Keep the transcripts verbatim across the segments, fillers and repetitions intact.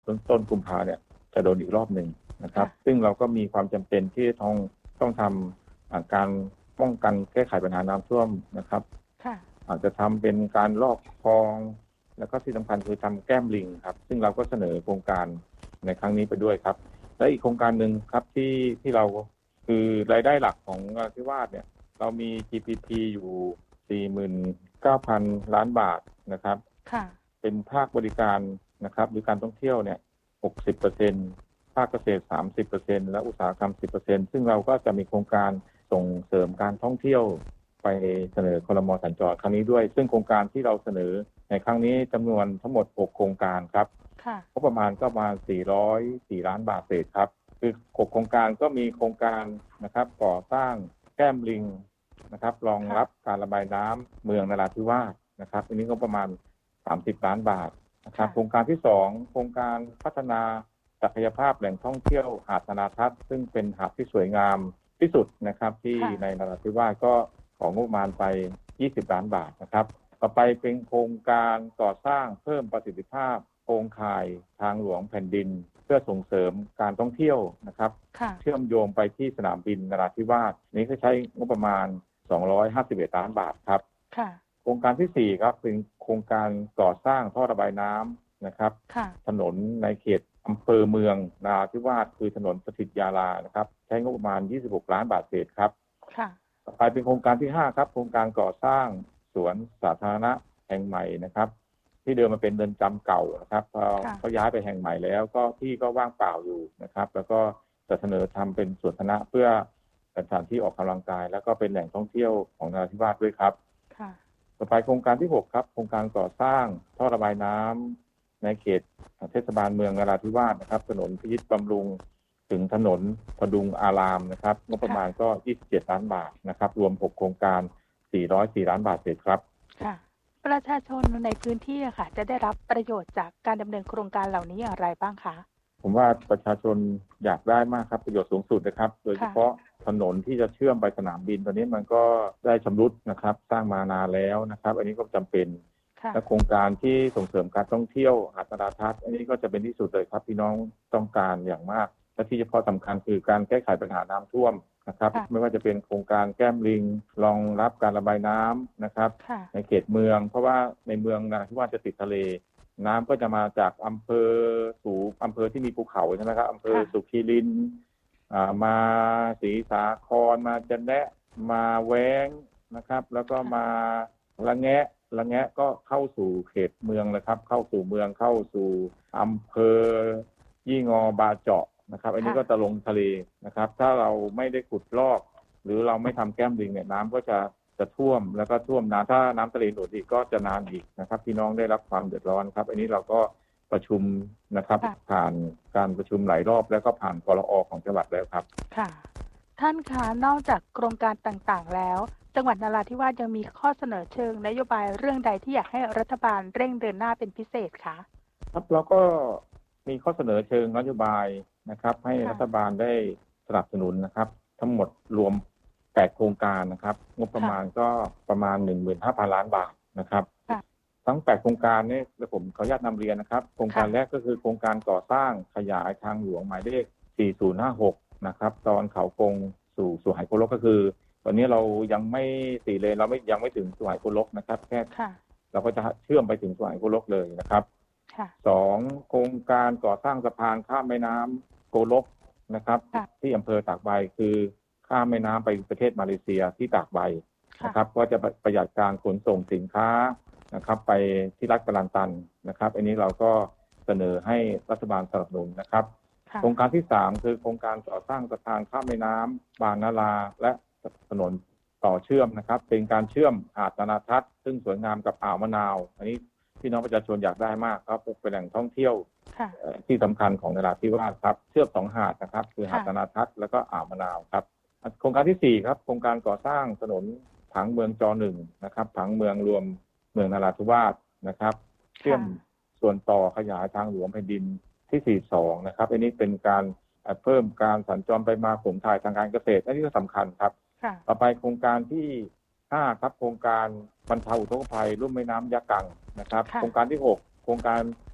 ต้นต้นกุมภาเนี่ยจะโดนอีกรอบหนึ่งนะครับซึ่งเราก็มีความจำเป็นที่ต้องต้องทำการป้องกันแก้ไขปัญหาน้ำท่วมนะครับอาจจะทำเป็นการลอกคลองแล้วก็ที่สำคัญคือทำแก้มลิงครับซึ่งเราก็เสนอโครงการในครั้งนี้ไปด้วยครับและอีกโครงการหนึ่งครับที่ที่เราคือรายได้หลักของนราธิวาสเนี่ยเรามี จี พี พี อยู่ สี่หมื่นเก้าพัน ล้านบาทนะครับเป็นภาคบริการนะครับหรือการท่องเที่ยวเนี่ย หกสิบเปอร์เซ็นต์ ภาคเกษตร สามสิบเปอร์เซ็นต์ และอุตสาหกรรม สิบเปอร์เซ็นต์ ซึ่งเราก็จะมีโครงการส่งเสริมการท่องเที่ยวไปเสนอครม.สัญจรครั้งนี้ด้วยซึ่งโครงการที่เราเสนอในครั้งนี้จำนวนทั้งหมดหกโครงการครับก็ประมาณก็ประมาณสี่ร้อยสี่ล้านบาทเศษครับคือหกโครงการก็มีโครงการนะครับก่อสร้างแก้มลิงนะครับรองรับการระบายน้ำเมืองนราธิวาสนะครับอันนี้ก็ประมาณสามสิบล้านบาทนะครับโครงการที่สองโครงการพัฒนาศักยภาพแหล่งท่องเที่ยวหาดนานาทัศน์ซึ่งเป็นหาดที่สวยงามที่สุดนะครับที่ในนราธิวาสก็ของงบประมาณไปยี่สิบล้านบาทนะครับต่อไปเป็นโครงการก่อสร้างเพิ่มประสิทธิภาพโครงข่ายทางหลวงแผ่นดินเพื่อส่งเสริมการท่องเที่ยวนะครับเชื่อมโยงไปที่สนามบินนราธิวาสนี้ก็ใช้งบประมาณสองร้อยห้าสิบเอ็ดล้านบาทครับโครงการที่สี่ครับเป็นโครงการก่อสร้างท่อระบายน้ำนะครับถนนในเขตอำเภอเมืองนราธิวาสคือถนนสถิตยาลานะครับใช้งบประมาณยี่สิบหกล้านบาทเศษครับต่อไปเป็นโครงการที่ห้าครับโครงการก่อสร้างสวนสาธารณะแห่งใหม่นะครับที่เดิมมันเป็นเรือนจำเก่านะครับพอเขาย้ายไปแห่งใหม่แล้วก็ที่ก็ว่างเปล่าอยู่นะครับแล้วก็จะเสนอทำเป็นสวนสาธารณะเพื่อสถานที่ออกกำลังกายแล้วก็เป็นแหล่งท่องเที่ยวของนราธิวาสด้วยครับต่อไปโครงการที่หกครับโครงการก่อสร้างท่อระบายน้ำในเขตเทศบาลเมืองนราธิวาสนะครับถนนพิชิตบำรุงถึงถนนพดุงอารามนะครับงบประมาณก็ยี่สิบเจ็ดล้านบาทนะครับรวมหกโครงการสี่ร้อยสี่ล้านบาทเศษครับค่ะประชาชนในพื้นที่ค่ะจะได้รับประโยชน์จากการดำเนินโครงการเหล่านี้อย่างไรบ้างคะผมว่าประชาชนอยากได้มากครับประโยชน์สูงสุดนะครับโดยเฉพาะถนนที่จะเชื่อมไปสนามบินตอนนี้มันก็ได้ชำรุดนะครับสร้างมานานแล้วนะครับอันนี้ก็จำเป็นและโครงการที่ส่งเสริมการท่องเที่ยวหาดนานาทัศน์อันนี้ก็จะเป็นที่สุดเลยครับพี่น้องต้องการอย่างมากและที่เฉพาะสำคัญคือการแก้ไขปัญหาน้ำท่วมนะครับไม่ว่าจะเป็นโครงการแก้มลิงรองรับการระบายน้ำนะครับในเขตเมืองเพราะว่าในเมืองนราธิวาสจะติดทะเลน้ำก็จะมาจากอำเภอสู่อำเภอที่มีภูเขาใช่ไหมครับอำเภอสุขีรินมาศรีสาครมาจันแนะมาแว้งนะครับแล้วก็มาละแงะละแงะก็เข้าสู่เขตเมืองเลยครับเข้าสู่เมืองเข้าสู่อำเภอยี่งอบาเจาะนะครับอันนี้ก็จะลงทะเลนะครับถ้าเราไม่ได้ขุดลอกหรือเราไม่ทำแก้มลิงเนี่ยน้ำก็จะจะท่วมแล้วก็ท่วมน้ำถ้าน้ำทะเลหนุนอีกก็จะนานอีกนะครับพี่น้องได้รับความเดือดร้อนครับอันนี้เราก็ประชุมนะครับผ่านการประชุมหลายรอบแล้วก็ผ่านกลอของจังหวัดแล้วครับค่ะท่านคะนอกจากโครงการต่างๆแล้วจังหวัดนราธิวาสยังมีข้อเสนอเชิงนโยบายเรื่องใดที่อยากให้รัฐบาลเร่งเดินหน้าเป็นพิเศษคะครับเราก็มีข้อเสนอเชิงนโยบายนะครับให้รัฐบาลได้สนับสนุนนะครับทั้งหมดรวมแปดโครงการนะครับงบประมาณก็ประมาณ หนึ่งหมื่นห้าพัน ล้านบาทนะครับทั้งแปดโครงการนี้ผมขออนุญาตนำเรียนนะครับโครงการแรกก็คือโครงการก่อสร้างขยายทางหลวงหมายเลขสี่ศูนย์ห้าหกนะครับตอนเขากงสู่สุไหโกลกก็คือตอนนี้เรายังไม่สี่เลนเราไม่ยังไม่ถึงสุไหโกลกนะครับแค่เราก็จะเชื่อมไปถึงสุไหโกลกเลยนะครับสองโครงการก่อสร้างสะพานข้ามแม่น้ำโกลกนะครับที่อำเภอตากใบคือข้ามแม่น้ำไปประเทศมาเลเซียที่ตากใบนะครับก็จะประหยัดการขนส่งสินค้านะครับไปที่รัฐกาลันตันนะครับอันนี้เราก็เสนอให้รัฐบาลสนับสนุนนะครับโครงการที่สามคือโครงการก่อสร้างสะพานข้ามแม่น้ำบางนาราและถนนต่อเชื่อมนะครับเป็นการเชื่อมหาดนานาทัศน์ซึ่งสวยงามกับอ่าวมะนาวอันนี้พี่น้องประชาชนอยากได้มากครับเป็นแหล่งท่องเที่ยวที่สำคัญของนราธิวาสครับเชื่อมสองหาดนะครับคือหาดนานาทัศน์แล้วก็อ่าวมะนาวครับโครงการที่สี่ครับโครงการก่อสร้างถนนผังเมืองจอหนึ่งนะครับผังเมืองรวมเมืองนราธิวาสนะครับเชื่อมส่วนต่อขยายทางหลวงแผ่นดินที่สี่สิบสองนะครับอันนี้เป็นการเพิ่มการสัญจรไปมาขนถ่ายทางการเกษตรอันนี้ก็สำคัญครับต่อไปโครงการที่ห้าครับโครงการบรรเทาอุทกภัยลุ่มแม่น้ำยะกังนะครับโครงการที่หกโครงการ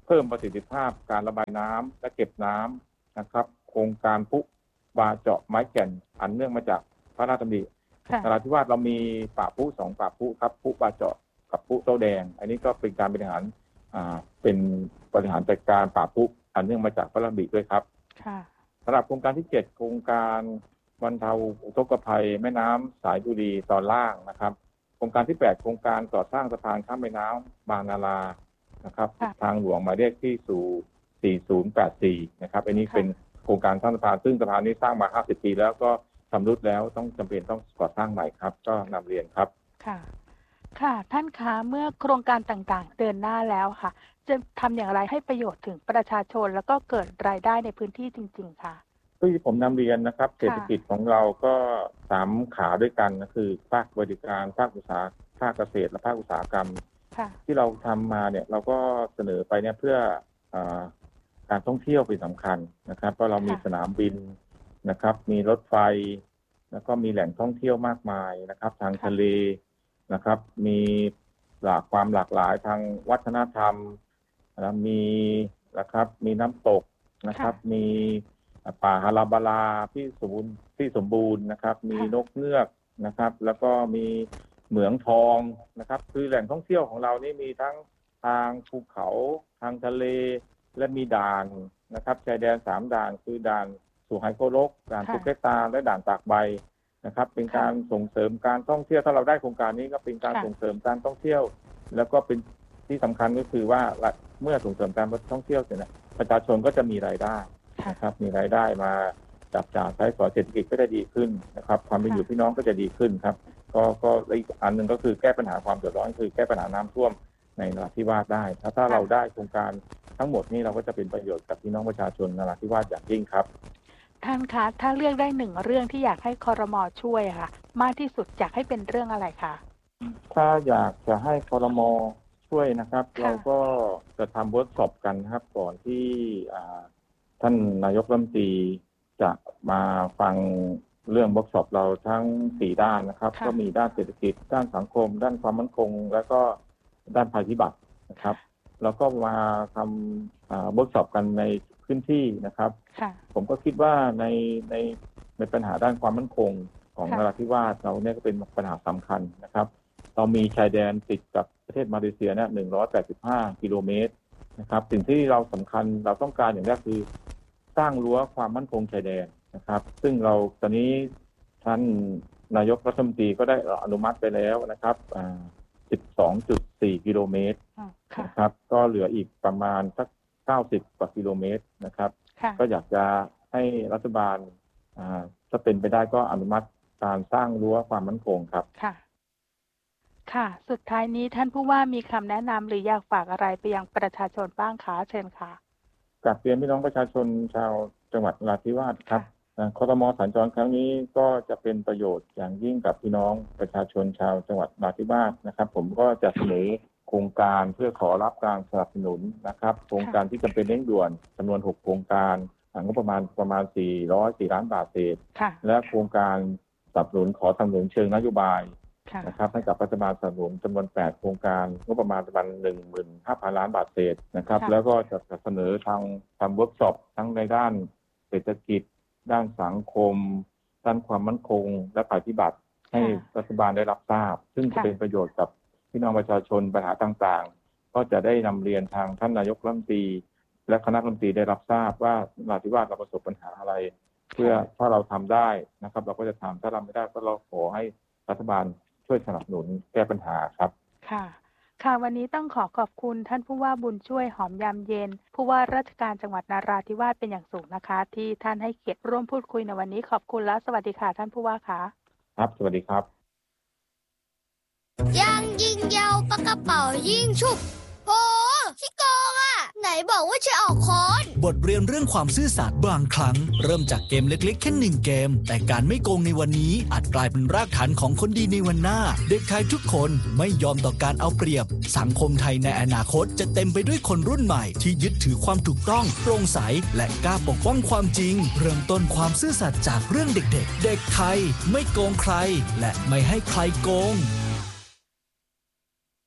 เพิ่มประสิทธิภาพการระบายน้ำและเก็บน้ำนะครับโครงการพุบาเจาะไม้แก่นอันเนื่องมาจากพระราชดำรินราธิวาสเรามีป่าพุสองป่าพุครับพุบาเจาะกับพุโตแดงอันนี้ก็เป็นการบริหารอ่าเป็นบริหารจัดการป่าพุอันเนื่องมาจากพระราชดำริด้วยครับสำหรับโครงการที่เจ็ดโครงการบรรเทาอุทกภัยแม่น้ำสายบุรีตอนล่างนะครับโครงการที่แปดโครงการก่อสร้างสะพานข้ามแม่น้ำบางนารานะครับทางหลวงหมายเลขที่สู่สี่ศูนย์แปดสี่นะครับอันนี้เป็นโครงการสร้างสะพานซึ่งสะพานนี้สร้างมาห้าสิบปีแล้วก็ชำรุดแล้วต้องจำเป็นต้องก่อสร้างใหม่ครับก็นำเรียนครับค่ะค่ะท่านคะเมื่อโครงการต่างๆเดินหน้าแล้วค่ะจะทำอย่างไรให้ประโยชน์ถึงประชาชนแล้วก็เกิดรายได้ในพื้นที่จริงๆค่ะที่ผมนำเรียนนะครับเศรษฐกิจของเราก็สามขาด้วยกันก็คือภาคบริการภาคอุตสาหภาคเกษตรและภาคอุตสาหกรรมที่เราทำมาเนี่ยเราก็เสนอไปเนี่ยเพื่ออการท่องเที่ยวเป็นสำคัญนะครับเพราะเรามีสนามบินนะครับมีรถไฟแล้วก็มีแหล่งท่องเที่ยวมากมายนะครับทางทะเลนะครับมีหลากความหลากหลายทางวัฒนธรรมนะมีนะครับมีน้ำตกนะครับมีป่าฮาราบาลาที่สมบูรณ์ที่สมบูรณ์นะครับมีนกเงือกนะครับแล้วก็มีเหมืองทองนะครับคือแหล่งท่องเที่ยวของเรานี่มีทั้งทางภูเขาทางทะเลและมีด่านนะครับชายแดนสามด่านคือด่านสุไหโกลกด่านสุเกตาและด่านตากใบนะครับเป็นการส่งเสริมการท่องเที่ยวถ้าเราได้โครงการนี้ก็เป็นการส่งเสริมการท่องเที่ยวแล้วก็เป็นที่สำคัญก็คือว่าเมื่อส่งเสริมการท่องเที่ยวเสร็จนะประชาชนก็จะมีรายได้นะครับมีรายได้มาจับจ่ายใช้สอยเศรษฐกิจก็จะดีขึ้นนะครับความเป็นอยู่พี่น้องก็จะดีขึ้นครับก็ก็อีกอันหนึ่งก็คือแก้ปัญหาความเดือดร้อนคือแก้ปัญหาน้ำท่วมในนราธิวาสได้ถ้าถ้าเราได้โครงการทั้งหมดนี้เราก็จะเป็นประโยชน์กับพี่น้องประชาชนนราธิวาสอย่างยิ่งครับท่านคะถ้าเลือกได้หนึ่งเรื่องที่อยากให้ครม.ช่วยค่ะมากที่สุดอยากให้เป็นเรื่องอะไรคะถ้าอยากจะให้ครม.ช่วยนะครับเราก็จะทำเวิร์กช็อปกันนะครับก่อนที่ท่านนายกรัฐมนตรีจะมาฟังเรื่องเวิร์กช็อปเราทั้งสี่ด้านนะครับก็มีด้านเศรษฐกิจด้านสังคมด้านความมั่นคงแล้วก็ด้านภัยพิบัตินะครับแล้วก็มาทำเวิร์กช็อปกันในพื้นที่นะครับผมก็คิดว่าในในในปัญหาด้านความมั่นคงของนราธิวาสเราเนี่ยก็เป็นปัญหาสำคัญนะครับเรามีชายแดนติดกับประเทศมาเลเซียเนี่ยหนึ่งร้อยแปดสิบห้ากิโลเมตรนะครับสิ่งที่เราสำคัญเราต้องการอย่างแรกคือสร้างรั้วความมั่นคงชายแดนนะครับซึ่งเราตอนนี้ท่านนายกรัฐมนตรีก็ได้อนุมัติไปแล้วนะครับสิบสองจุดสี่กิโลเมตรนะครับก็เหลืออีกประมาณสักเก้าสิบกว่ากิโลเมตรนะครับก็อยากจะให้รัฐบาลถ้าเป็นไปได้ก็อนุมัติการสร้างรั้วความมั่นคงครับค่ะค่ะสุดท้ายนี้ท่านผู้ว่ามีคำแนะนำหรืออยากฝากอะไรไปยังประชาชนบ้างคะเชิญค่ะกราบเรียนพี่น้องประชาชนชาวจังหวัดนราธิวาสครับครม.สัญจรครั้งนี้ก็จะเป็นประโยชน์อย่างยิ่งกับพี่น้องประชาชนชาวจังหวัดนราธิวาสนะครับผมก็จะเสนอโครงการเพื่อขอรับการสนับสนุนนะครับโครงการที่จำเป็นเร่งด่วนจำนวนหกโครงการงบประมาณประมาณสี่ร้อยสี่ล้านบาทเศษและโครงการสนับสนุนขอสนับสนุนเชิงนโยบายนะครับให้กับรัฐบาลสนับสนุนจำนวนแปดโครงการงบประมาณประมาณ หนึ่งหมื่นห้าพัน ล้านบาทเศษนะครับแล้วก็จะเสนอทางทำเวิร์กช็อปทั้งในด้านเศรษฐกิจด้านสังคมด้านความมั่นคงและภัยพิบัติให้รัฐบาลได้รับทราบซึ่งจะเป็นประโยชน์กับพี่น้องประชาชนปัญหาต่างๆก็จะได้นำเรียนทางท่านนายกรัฐมนตรีและคณะรัฐมนตรีได้รับทราบว่านราธิวาสเราประสบปัญหาอะไรเพื่อถ้าเราทำได้นะครับเราก็จะทำถ้าเราไม่ได้ก็เราขอให้รัฐบาลช่วยสนับสนุนแก้ปัญหาครับค่ะค่ะวันนี้ต้องขอขอบคุณท่านผู้ว่าบุญช่วยหอมยามเย็นผู้ว่าราชการจังหวัดนราธิวาสเป็นอย่างสูงนะคะที่ท่านให้เกียรติร่วมพูดคุยในวันนี้ขอบคุณและสวัสดีค่ะท่านผู้ว่าค่ะครับสวัสดีครับยังยิงยาวปากกระเป๋ายิงฉุบโหขี้โกงอ่ะไหนบอกว่าจะออกค้อนบทเรียนเรื่องความซื่อสัตย์บางครั้งเริ่มจากเกมเล็กๆแค่หนึ่งเกมแต่การไม่โกงในวันนี้อาจกลายเป็นรากฐานของคนดีในวันหน้าเด็กไทยทุกคนไม่ยอมต่อการเอาเปรียบสังคมไทยในอนาคตจะเต็มไปด้วยคนรุ่นใหม่ที่ยึดถือความถูกต้องโปร่งใสและกล้าปกป้องความจริงเริ่มต้นความซื่อสัตย์จากเรื่องเด็กๆเด็กไทยไม่โกงใครและไม่ให้ใครโกง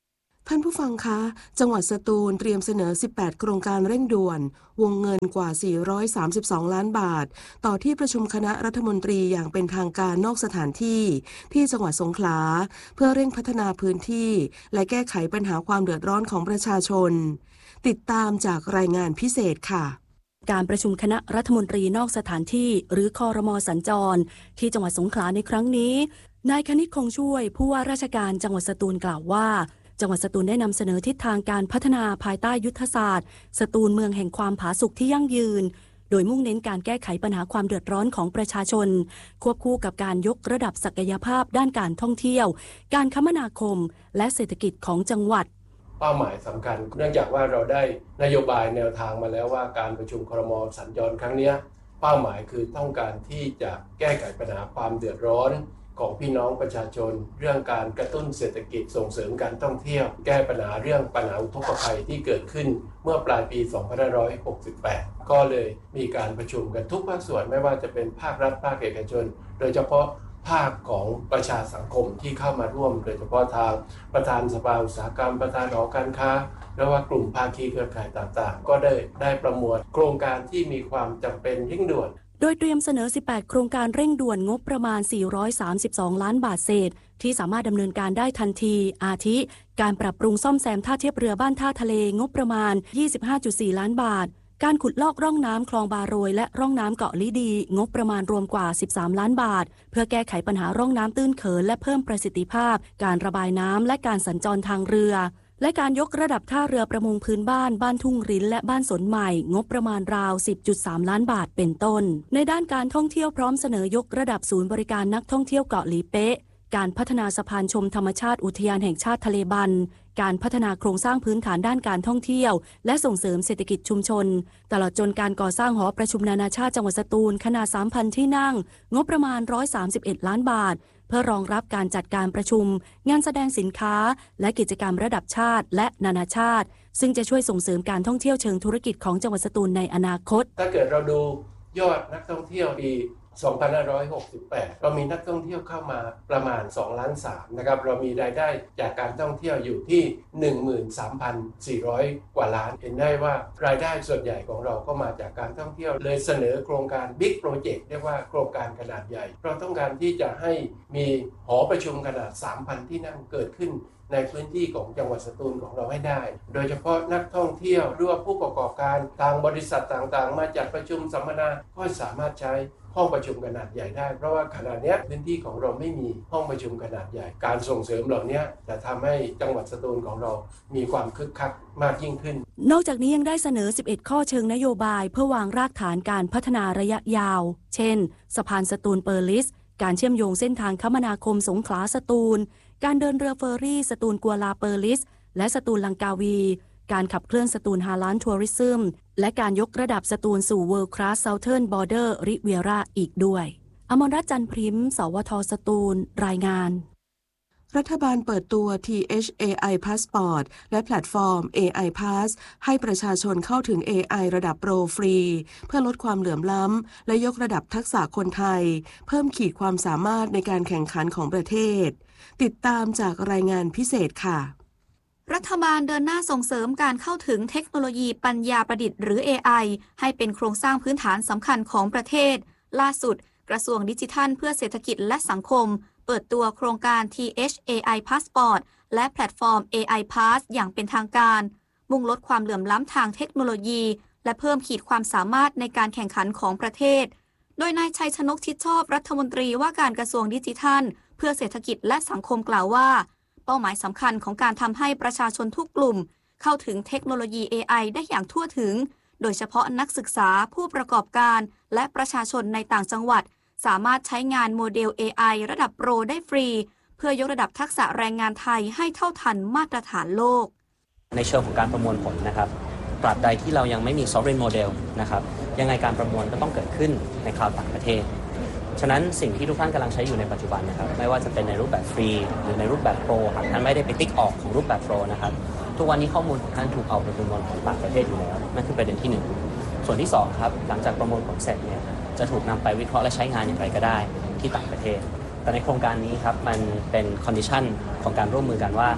ท่านผู้ฟังคะจังหวัดสตูลเตรียมเสนอสิบแปดโครงการเร่งด่วนวงเงินกว่าสี่ร้อยสามสิบสองล้านบาทต่อที่ประชุมคณะรัฐมนตรีอย่างเป็นทางการนอกสถานที่ที่จังหวัดสงขลาเพื่อเร่งพัฒนาพื้นที่และแก้ไขปัญหาความเดือดร้อนของประชาชนติดตามจากรายงานพิเศษค่ะการประชุมคณะรัฐมนตรีนอกสถานที่หรือครม.สัญจรที่จังหวัดสงขลาในครั้งนี้นายคณิตคงช่วยผู้ว่าราชการจังหวัดสตูลกล่าวว่าจังหวัดสตูลได้นำเสนอทิศทางการพัฒนาภายใต้ยุทธศาสตร์สตูลเมืองแห่งความผาสุกที่ยั่งยืนโดยมุ่งเน้นการแก้ไขปัญหาความเดือดร้อนของประชาชนควบคู่กับการยกระดับศักยภาพด้านการท่องเที่ยวการคมนาคมและเศรษฐกิจของจังหวัดเป้าหมายสำคัญเนื่องจากว่าเราได้นโยบายแนวทางมาแล้วว่าการประชุมครม.สัญจรครั้งนี้เป้าหมายคือต้องการที่จะแก้ไขปัญหาความเดือดร้อนของพี่น้องประชาชนเรื่องการกระตุ้นเศรษฐกิจส่งเสริมการท่องเที่ยวแก้ปัญหาเรื่องปัญหาอุทกภัยที่เกิดขึ้นเมื่อปลายปีสองพันห้าร้อยหกสิบแปดก็เลยมีการประชุมกันทุกภาคส่วนไม่ว่าจะเป็นภาครัฐภาคเอกชนโดยเฉพาะภาคของประชาสังคมที่เข้ามาร่วมโดยเฉพาะทางประธานสภาอุตสาหกรรมประธานหอการค้าและว่ากลุ่มภาคีเครือข่ายต่างๆก็ได้ได้ประมวลโครงการที่มีความจำเป็นเร่งด่วนโดยเตรียมเสนอสิบแปดโครงการเร่งด่วนงบประมาณสี่ร้อยสามสิบสองล้านบาทเศษที่สามารถดำเนินการได้ทันทีอาทิการปรับปรุงซ่อมแซมท่าเทียบเรือบ้านท่าทะเลงบประมาณ ยี่สิบห้าจุดสี่ ล้านบาทการขุดลอกร่องน้ำคลองบาโรยและร่องน้ำเกาะลิดีงบประมาณรวมกว่าสิบสามล้านบาทเพื่อแก้ไขปัญหาร่องน้ำตื้นเขินและเพิ่มประสิทธิภาพการระบายน้ำและการสัญจรทางเรือและการยกระดับท่าเรือประมงพื้นบ้านบ้านทุ่งริ้นและบ้านสนใหม่งบประมาณราว สิบจุดสาม ล้านบาทเป็นต้นในด้านการท่องเที่ยวพร้อมเสนอยกระดับศูนย์บริการนักท่องเที่ยวเกาะหลีเป๊ะการพัฒนาสะพานชมธรรมชาติอุทยานแห่งชาติทะเลบันการพัฒนาโครงสร้างพื้นฐานด้านการท่องเที่ยวและส่งเสริมเศรษฐกิจชุมชนตลอดจนการก่อสร้างหอประชุมนานาชาติจังหวัดสตูลขนาด สามพัน ที่นั่งงบประมาณหนึ่งร้อยสามสิบเอ็ดล้านบาทเพื่อรองรับการจัดการประชุมงานแสดงสินค้าและกิจกรรมระดับชาติและนานาชาติซึ่งจะช่วยส่งเสริมการท่องเที่ยวเชิงธุรกิจของจังหวัดสตูลในอนาคตถ้าเกิดเราดูยอดนักท่องเที่ยวปีสองพันห้าร้อยหกสิบแปดเรามีนักท่องเที่ยวเข้ามาประมาณสองล้านสามนะครับเรามีรายได้จากการท่องเที่ยวอยู่ที่ หนึ่งหมื่นสามพันสี่ร้อย กว่าล้านเห็นได้ว่ารายได้ส่วนใหญ่ของเราก็มาจากการท่องเที่ยวเลยเสนอโครงการ Big Project เรียกว่าโครงการขนาดใหญ่เราต้องการที่จะให้มีหอประชุมขนาด สามพัน ที่นั่งเกิดขึ้นในพื้นที่ของจังหวัดสตูลของเราให้ได้โดยเฉพาะนักท่องเที่ยวหรือว่าผู้ประกอบการทางบริษัทต่างๆมาจัดประชุมสัมมนาก็สามารถใช้ห้องประชุมขนาดใหญ่ได้เพราะว่าขณะนี้พื้นที่ของเราไม่มีห้องประชุมขนาดใหญ่การส่งเสริมเหล่านี้จะทำให้จังหวัดสตูลของเรามีความคึกคักมากยิ่งขึ้นนอกจากนี้ยังได้เสนอสิบเอ็ดข้อเชิงนโยบายเพื่อวางรากฐานการพัฒนาระยะยาวเช่นสะพานสตูลเปอร์ลิสการเชื่อมโยงเส้นทางคมนาคมสงขลาสตูลการเดินเรือเฟอร์รี่สตูลกัวลาเปอร์ลิสและสตูลลังกาวีการขับเคลื่อนสตูลฮาลานทัวริซึมและการยกระดับสตูลสู่ World Class Southern Border Riviera อีกด้วยอมรรัตน์ จันทร์พริมสวทสตูลรายงานรัฐบาลเปิดตัว ที เอช เอ ไอ Passport และแพลตฟอร์ม เอ ไอ Pass ให้ประชาชนเข้าถึง เอ ไอ ระดับโปรฟรีเพื่อลดความเหลื่อมล้ำและยกระดับทักษะคนไทยเพิ่มขีดความสามารถในการแข่งขันของประเทศติดตามจากรายงานพิเศษค่ะรัฐบาลเดินหน้าส่งเสริมการเข้าถึงเทคโนโลยีปัญญาประดิษฐ์หรือ เอ ไอ ให้เป็นโครงสร้างพื้นฐานสำคัญของประเทศล่าสุดกระทรวงดิจิทัลเพื่อเศรษฐกิจและสังคมเปิดตัวโครงการ ที เอช เอ ไอ Passport และแพลตฟอร์ม เอ ไอ Pass อย่างเป็นทางการมุ่งลดความเหลื่อมล้ำทางเทคโนโลยีและเพิ่มขีดความสามารถในการแข่งขันของประเทศโดยนายชัยชนกชิดชอบรัฐมนตรีว่าการกระทรวงดิจิทัลเพื่อเศรษฐกิจและสังคมกล่าวว่าเป้าหมายสำคัญของการทำให้ประชาชนทุกกลุ่มเข้าถึงเทคโนโลยี เอ ไอ ได้อย่างทั่วถึงโดยเฉพาะนักศึกษาผู้ประกอบการและประชาชนในต่างจังหวัดสามารถใช้งานโมเดล เอ ไอ ระดับโปรได้ฟรีเพื่อยกระดับทักษะแรงงานไทยให้เท่าทันมาตรฐานโลกในเชิงของการประมวลผลนะครับตราบใดที่เรายังไม่มี sovereign model นะครับยังไงการประมวลก็ต้องเกิดขึ้นในคราวต่างประเทศฉะนั้นสิ่งที่ทุกท่านกำลังใช้อยู่ในปัจจุบันนะครับไม่ว่าจะเป็นในรูปแบบฟรีหรือในรูปแบบโปรหากท่านไม่ได้ไปติ๊กออกของรูปแบบโปรนะครับทุกวันนี้ข้อมูลของท่านถูกเอาไปประมวลผลต่างประเทศอยู่แล้วนั่นคือประเด็นที่หนึ่งส่วนที่สองครับหลังจากประมวลผลเสร็จเนี่ยจะถูกนำไปวิเคราะห์และใช้งานอย่างไรก็ได้ที่ต่างประเทศแต่ในโครงการนี้ครับมันเป็นคอนดิชันของการร่วมมือกันว่า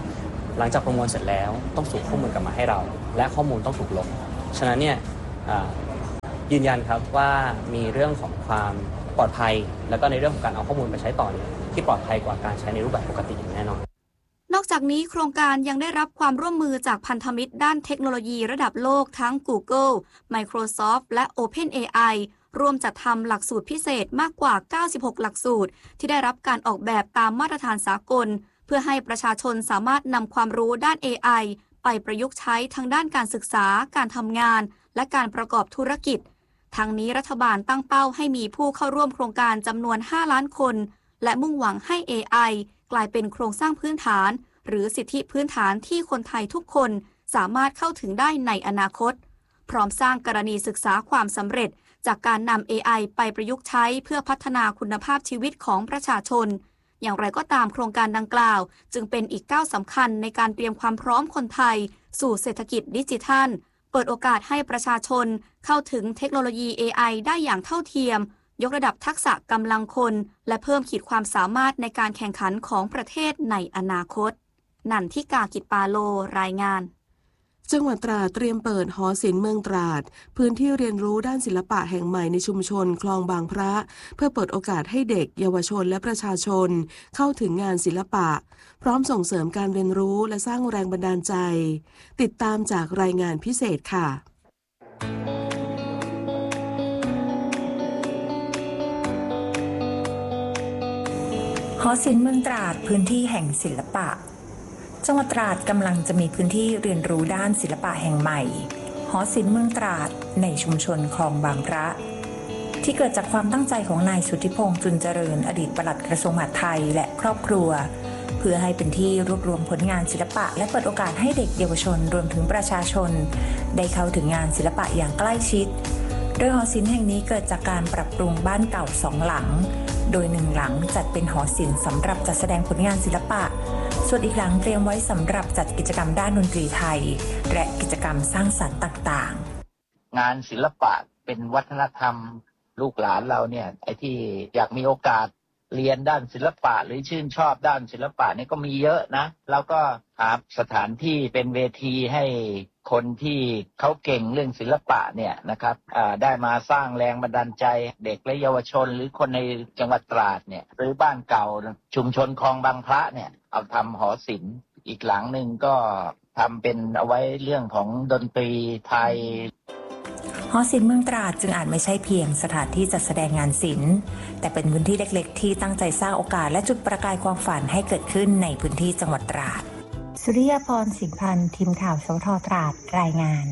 หลังจากประมวลเสร็จแล้วต้องส่งข้อมูลกลับมาให้เราและข้อมูลต้องถูกลบฉะนั้นเนี่ยยืนยันครับว่ามีเรื่องของความปลอดภัยแล้วก็ในเรื่องของการเอาข้อมูลไปใช้ต่อที่ปลอดภัยกว่าการใช้ในรูปแบบปกติอย่างแน่นอนนอกจากนี้โครงการยังได้รับความร่วมมือจากพันธมิตรด้านเทคโนโลยีระดับโลกทั้ง Google, Microsoft และ OpenAI ร่วมจัดทำหลักสูตรพิเศษมากกว่าเก้าสิบหกหลักสูตรที่ได้รับการออกแบบตามมาตรฐานสากลเพื่อให้ประชาชนสามารถนำความรู้ด้าน เอ ไอ ไปประยุกต์ใช้ทั้งด้านการศึกษาการทำงานและการประกอบธุรกิจทั้งนี้รัฐบาลตั้งเป้าให้มีผู้เข้าร่วมโครงการจำนวนห้าล้านคนและมุ่งหวังให้ เอ ไอ กลายเป็นโครงสร้างพื้นฐานหรือสิทธิพื้นฐานที่คนไทยทุกคนสามารถเข้าถึงได้ในอนาคตพร้อมสร้างกรณีศึกษาความสำเร็จจากการนำ เอ ไอ ไปประยุกต์ใช้เพื่อพัฒนาคุณภาพชีวิตของประชาชนอย่างไรก็ตามโครงการดังกล่าวจึงเป็นอีกก้าวสำคัญในการเตรียมความพร้อมคนไทยสู่เศรษฐกิจดิจิทัลเปิดโอกาสให้ประชาชนเข้าถึงเทคโนโลยี เอ ไอ ได้อย่างเท่าเทียมยกระดับทักษะกำลังคนและเพิ่มขีดความสามารถในการแข่งขันของประเทศในอนาคตนันทิกากิจปาโลรายงานจังหวัดตราดเตรียมเปิดหอศิลป์เมืองตราดพื้นที่เรียนรู้ด้านศิลปะแห่งใหม่ในชุมชนคลองบางพระเพื่อเปิดโอกาสให้เด็กเยาวชนและประชาชนเข้าถึงงานศิลปะพร้อมส่งเสริมการเรียนรู้และสร้างแรงบันดาลใจติดตามจากรายงานพิเศษค่ะหอศิลป์เมืองตราดพื้นที่แห่งศิลปะจังหวัดตราดกำลังจะมีพื้นที่เรียนรู้ด้านศิลปะแห่งใหม่หอศิลป์เมืองตราดในชุมชนคลองบางพระที่เกิดจากความตั้งใจของนายสุทธิพงษ์จุนเจริญอดีตปลัดกระทรวงมหาดไทยและครอบครัวเพื่อให้เป็นที่รวบรวมผลงานศิลปะและเปิดโอกาสให้เด็กเยาวชนรวมถึงประชาชนได้เข้าถึงงานศิลปะอย่างใกล้ชิดโดยหอศิลป์แห่งนี้เกิดจากการปรับปรุงบ้านเก่าสองหลังโดยหนึ่งหลังจัดเป็นหอศิลป์สำหรับจัดแสดงผลงานศิลปะส่วนอีกหลังเตรียมไว้สำหรับจัดกิจกรรมด้านดนตรีไทยและกิจกรรมสร้างสรรค์ต่างๆงานศิลปะเป็นวัฒนธรรมลูกหลานเราเนี่ยไอ้ที่อยากมีโอกาสเรียนด้านศิลปะหรือชื่นชอบด้านศิลปะนี่ก็มีเยอะนะแล้วก็หาสถานที่เป็นเวทีให้คนที่เขาเก่งเรื่องศิลปะเนี่ยนะครับได้มาสร้างแรงบันดาลใจเด็กและเยาวชนหรือคนในจังหวัดตราดเนี่ยหรือบ้านเก่าชุมชนคลองบางพระเนี่ยเอาทำหอศิลป์อีกหลังหนึ่งก็ทำเป็นเอาไว้เรื่องของดนตรีไทยหอศิลป์เมืองตราดจึงอาจไม่ใช่เพียงสถานที่จัดแสดงงานศิลป์แต่เป็นพื้นที่เล็กๆที่ตั้งใจสร้างโอกาสและจุดประกายความฝันให้เกิดขึ้นในพื้นที่จังหวัดตราดสุริยพรสิงห์พันธ์ทีมข่าวสวทตราดรายงาน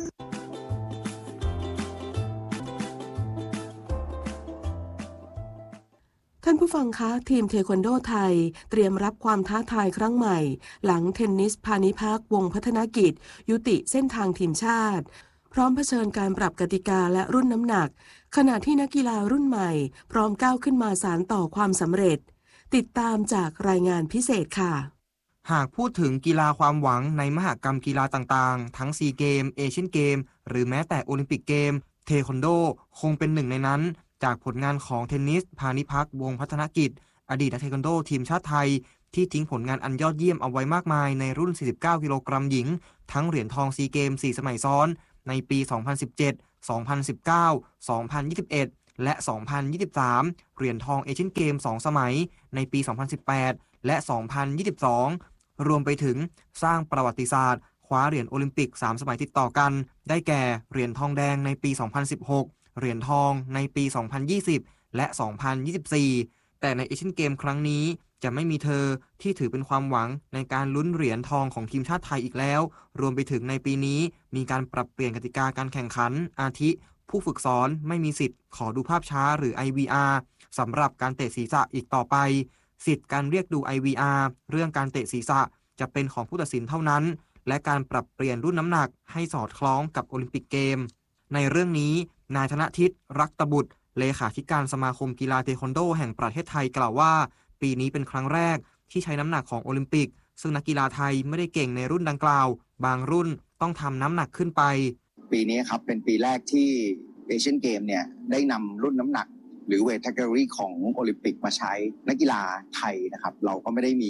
ท่านผู้ฟังคะทีมเทควันโดไทยเตรียมรับความท้าทายครั้งใหม่หลังเทนนิสพานิพักวงศ์พัฒนกิจยุติเส้นทางทีมชาติพร้อมเผชิญการปรับกติกาและรุ่นน้ำหนักขณะที่นักกีฬารุ่นใหม่พร้อมก้าวขึ้นมาสานต่อความสำเร็จติดตามจากรายงานพิเศษค่ะหากพูดถึงกีฬาความหวังในมหกรรมกีฬาต่างๆทั้งซีเกมเอเชียนเกมหรือแม้แต่โอลิมปิกเกมเทควันโดคงเป็นหนึ่งในนั้นจากผลงานของเทนนิสพานิพักวงศ์พัฒนกิจอดีตนักเทควันโดทีมชาติไทยที่ทิ้งผลงานอันยอดเยี่ยมเอาไว้มากมายในรุ่นสี่สิบเก้ากิโลกรัมหญิงทั้งเหรียญทองซีเกมสี่สมัยซ้อนในปีสองพันสิบเจ็ด สองพันสิบเก้า สองพันยี่สิบเอ็ดและสองพันยี่สิบสามเหรียญทองเอเชียนเกมสองสมัยในปีสองพันสิบแปดและสองพันยี่สิบสองรวมไปถึงสร้างประวัติศาสตร์คว้าเหรียญโอลิมปิกสามสมัยติดต่อกันได้แก่เหรียญทองแดงในปีสองพันสิบหกเหรียญทองในปีสองพันยี่สิบและสองพันยี่สิบสี่แต่ในเอเชียนเกมครั้งนี้จะไม่มีเธอที่ถือเป็นความหวังในการลุ้นเหรียญทองของทีมชาติไทยอีกแล้วรวมไปถึงในปีนี้มีการปรับเปลี่ยนกติกาการแข่งขันอาทิผู้ฝึกสอนไม่มีสิทธิ์ขอดูภาพช้าหรือ ไอ วี อาร์ สำหรับการเตะศีรษะอีกต่อไปสิทธิ์การเรียกดู ไอ วี อาร์ เรื่องการเตะศีรษะจะเป็นของผู้ตัดสินเท่านั้นและการปรับเปลี่ยนรุ่นน้ำหนักให้สอดคล้องกับโอลิมปิกเกมในเรื่องนี้นายธนทิตรักตบุตรเลขาธิการสมาคมกีฬาเทควันโดแห่งประเทศไทยกล่าวว่าปีนี้เป็นครั้งแรกที่ใช้น้ำหนักของโอลิมปิกซึ่งนักกีฬาไทยไม่ได้เก่งในรุ่นดังกล่าวบางรุ่นต้องทำน้ำหนักขึ้นไปปีนี้ครับเป็นปีแรกที่เอเชียนเกมเนี่ยได้นำรุ่นน้ำหนักหรือเวทแคตตาล็อของโอลิมปิกมาใช้นักกีฬาไทยนะครับเราก็ไม่ได้มี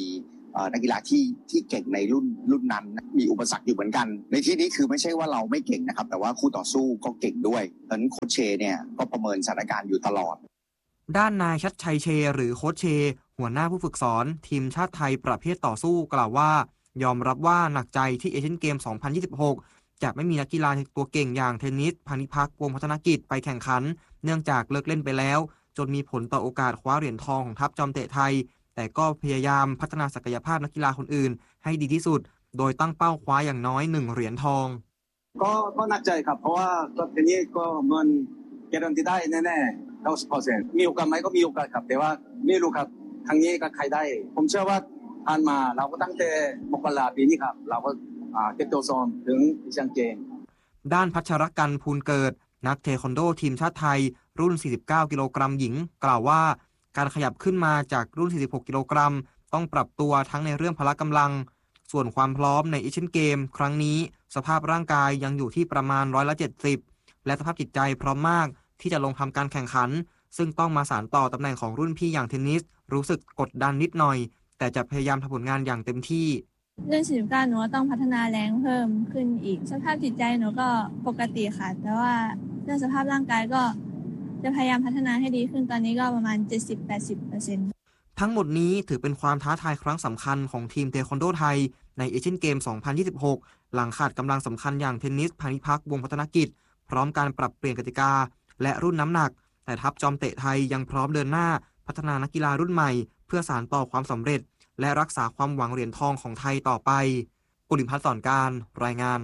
นักกีฬาที่ที่เก่งในรุ่นรุ่นนั้นมีอุปสรรคอยู่เหมือนกันในที่นี้คือไม่ใช่ว่าเราไม่เก่งนะครับแต่ว่าคู่ต่อสู้ก็เก่งด้วยเพราะฉะนั้นโค้ชเชเนี่ยก็ประเมินสถานการณ์อยู่ตลอดด้านนายชัดชัยเชหรือโค้ชเชหัวหน้าผู้ฝึกสอนทีมชาติไทยประเภทต่อสู้กล่าวว่ายอมรับว่าหนักใจที่เอเชียนเกม สองพันยี่สิบหก จะไม่มีนักกีฬาตัวเก่งอย่างเทนนิสพานิพักวงศ์พัฒนกิจไปแข่งขันเนื่องจากเลิกเล่นไปแล้วจนมีผลต่อโอกาสคว้าเหรียญทองของทัพจอมเตะไทยแต่ก็พยายามพัฒนาศักยภาพนักกีฬาคนอื่นให้ดีที่สุดโดยตั้งเป้าคว้าอย่างน้อยหนึ่งเหรียญทองก็ก็หนักใจครับเพราะว่าก็ทีนี้ก็มันการันตีได้แน่ๆ เก้าสิบเปอร์เซ็นต์ มีโอกาสไหมก็มีโอกาสครับแต่ว่าไม่รู้ครับครั้งนี้ก็ใครได้ผมเชื่อว่าผ่านมาเราก็ตั้งแต่มกราปีนี้ครับเราก็เก็บตัวซ้อมถึงเอเชียนเกมด้านพัชรกันภูลเกิดนักเทควันโดทีมชาติไทยรุ่นสี่สิบเก้ากิโลกรัมหญิงกล่าวว่าการขยับขึ้นมาจากรุ่นสี่สิบหกกิโลกรัมต้องปรับตัวทั้งในเรื่องพละกำลังส่วนความพร้อมในเอเชียนเกมครั้งนี้สภาพร่างกายยังอยู่ที่ประมาณร้อยละเจ็ดสิบและสภาพจิตใจพร้อมมากที่จะลงทำการแข่งขันซึ่งต้องมาสานต่อตำแหน่งของรุ่นพี่อย่างเทนนิสรู้สึกกดดันนิดหน่อยแต่จะพยายามทำผลงานอย่างเต็มที่เรื่องสี่สิบเก้าหนูต้องพัฒนาแรงเพิ่มขึ้นอีกสภาพจิตใจหนูก็ปกติค่ะแต่ว่าเรื่องสภาพร่างกายก็จะพยายามพัฒนาให้ดีขึ้นตอนนี้ก็ประมาณ เจ็ดสิบถึงแปดสิบเปอร์เซ็นต์ทั้งหมดนี้ถือเป็นความท้าทายครั้งสำคัญของทีมเทควันโดไทยในเอเชียนเกม สองพันยี่สิบหก หลังขาดกำลังสำคัญอย่างเทนนิสพานิพักวงศ์พัฒนกิจพร้อมการปรับเปลี่ยนกติกาและรุ่นน้ำหนักแต่ทัพจอมเตะไทยยังพร้อมเดินหน้าพัฒนานักกีฬารุ่นใหม่เพื่อสานต่อความสำเร็จและรักษาความหวังเหรียญทองของไทยต่อไปปุริพัฒน์สอนการรายงาน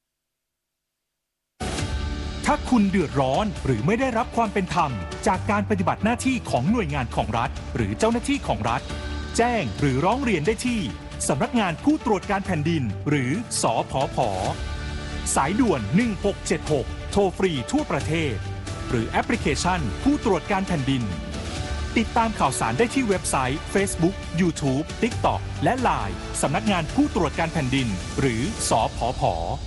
ถ้าคุณเดือดร้อนหรือไม่ได้รับความเป็นธรรมจากการปฏิบัติหน้าที่ของหน่วยงานของรัฐหรือเจ้าหน้าที่ของรัฐแจ้งหรือร้องเรียนได้ที่สำนักงานผู้ตรวจการแผ่นดินหรือสผผ.สายด่วนหนึ่งหกเจ็ดหกโทรฟรีทั่วประเทศหรือแอปพลิเคชันผู้ตรวจการแผ่นดินติดตามข่าวสารได้ที่เว็บไซต์ Facebook YouTube TikTok และ ไลน์ สำนักงานผู้ตรวจการแผ่นดินหรือสผผ.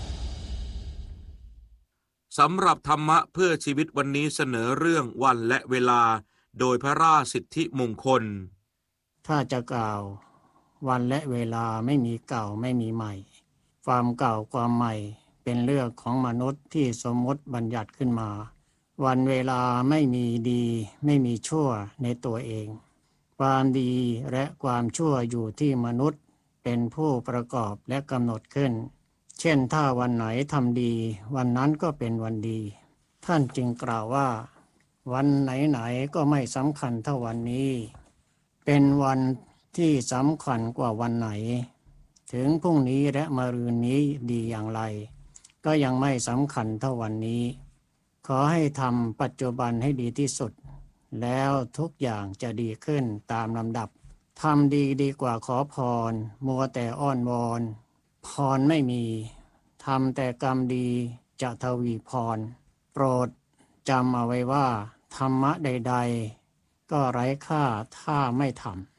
สำหรับธรรมะเพื่อชีวิตวันนี้เสนอเรื่องวันและเวลาโดยพระราชสิทธิมงคลถ้าจะกล่าววันและเวลาไม่มีเก่าไม่มีใหม่ความเก่าความใหม่เป็นเรื่องของมนุษย์ที่สมมติบัญญัติขึ้นมาวันเวลาไม่มีดีไม่มีชั่วในตัวเองความดีและความชั่วอยู่ที่มนุษย์เป็นผู้ประกอบและกำหนดขึ้นเช่นถ้าวันไหนทำดีวันนั้นก็เป็นวันดีท่านจึงกล่าวว่าวันไหนๆก็ไม่สำคัญเท่าวันนี้เป็นวันที่สำคัญกว่าวันไหนถึงพรุ่งนี้และมะรืนนี้ดีอย่างไรก็ยังไม่สำคัญเท่าวันนี้ขอให้ทำปัจจุบันให้ดีที่สุดแล้วทุกอย่างจะดีขึ้นตามลำดับทำดีดีกว่าขอพรมัวแต่อ้อนวอนพรไม่มีทำแต่กรรมดีจะทวีพรโปรดจำเอาไว้ว่าธรรมะใดๆก็ไร้ค่าถ้าไม่ทำ